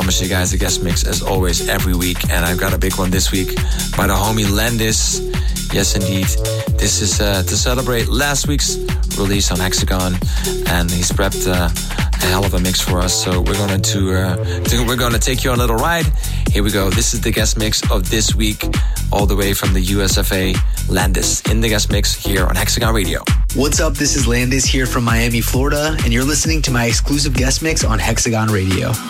promise you guys a guest mix as always every week, and I've got a big one this week by the homie Landis. Yes, indeed. This is to celebrate last week's release on Hexagon, and he's prepped a hell of a mix for us. So we're going to take you on a little ride. Here we go. This is the guest mix of this week, all the way from the USFA. Landis in the guest mix here on Hexagon Radio. What's up? This is Landis here from Miami, Florida, and you're listening to my exclusive guest mix on Hexagon Radio.